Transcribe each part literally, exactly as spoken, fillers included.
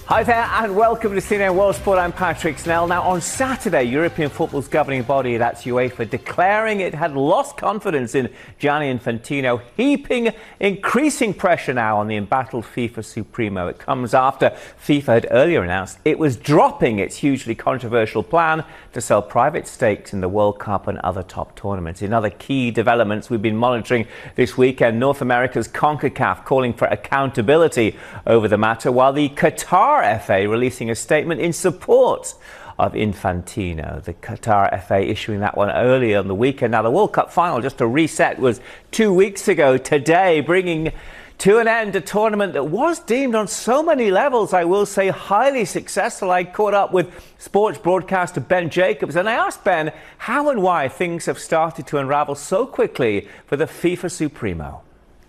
Hi there and welcome to C N N World Sport. I'm Patrick Snell. Now on Saturday, European football's governing body, that's UEFA, declaring it had lost confidence in Gianni Infantino, heaping increasing pressure now on the embattled FIFA Supremo. It comes after FIFA had earlier announced it was dropping its hugely controversial plan to sell private stakes in the World Cup and other top tournaments. In other key developments we've been monitoring this weekend, North America's CONCACAF calling for accountability over the matter, while the Qatar F A releasing a statement in support of Infantino. The Qatar F A issuing that one earlier on the weekend. Now, the World Cup final, just to reset, was two weeks ago today, bringing to an end a tournament that was deemed on so many levels, I will say, highly successful. I caught up with sports broadcaster Ben Jacobs and I asked Ben how and why things have started to unravel so quickly for the FIFA Supremo.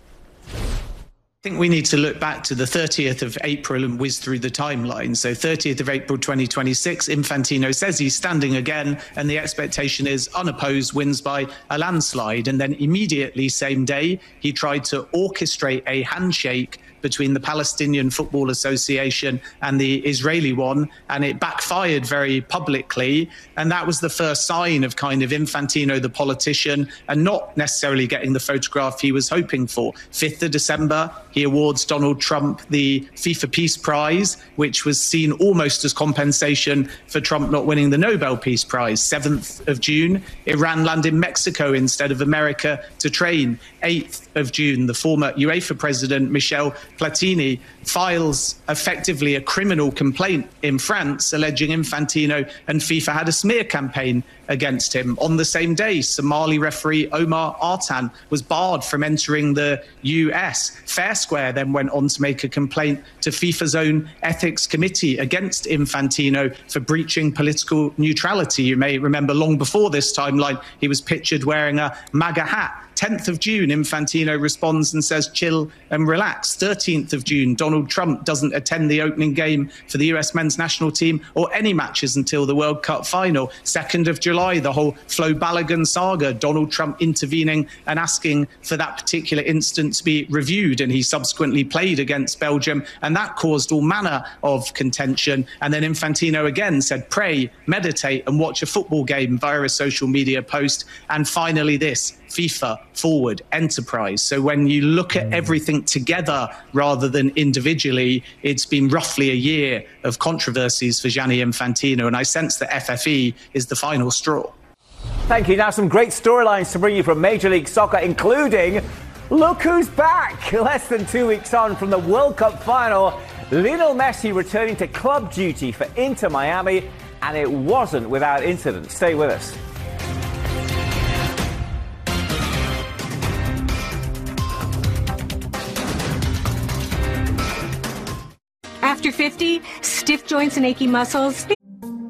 I think we need to look back to the thirtieth of April and whiz through the timeline. So thirtieth of April twenty twenty-six, Infantino says he's standing again, and the expectation is unopposed wins by a landslide. And then immediately, same day, he tried to orchestrate a handshake between the Palestinian Football Association and the Israeli one, and it backfired very publicly. And that was the first sign of kind of Infantino, the politician, and not necessarily getting the photograph he was hoping for. fifth of December, he awards Donald Trump the FIFA Peace Prize, which was seen almost as compensation for Trump not winning the Nobel Peace Prize. seventh of June, Iran land in Mexico instead of America to train. eighth of June, the former UEFA president, Michel Platini, files effectively a criminal complaint in France alleging Infantino and FIFA had a smear campaign against him. On the same day, Somali referee Omar Artan was barred from entering the U S. Fair Square then went on to make a complaint to FIFA's own ethics committee against Infantino for breaching political neutrality. You may remember long before this timeline, he was pictured wearing a MAGA hat. tenth of June, Infantino responds and says, chill and relax. thirteenth of June, Donald Trump doesn't attend the opening game for the U S men's national team or any matches until the World Cup final. second of July, the whole Flo Balogun saga, Donald Trump intervening and asking for that particular incident to be reviewed. And he subsequently played against Belgium, and that caused all manner of contention. And then Infantino again said, pray, meditate and watch a football game via a social media post. And finally this, FIFA Forward Enterprise. So when you look at everything together rather than individually, it's been roughly a year of controversies for Gianni Infantino, and I sense that F F E is the final straw. Thank you. Now some great storylines to bring you from Major League Soccer, including look who's back. Less than two weeks on from the World Cup final, Lionel Messi returning to club duty for Inter Miami, and it wasn't without incident. Stay with us. After fifty, stiff joints and achy muscles,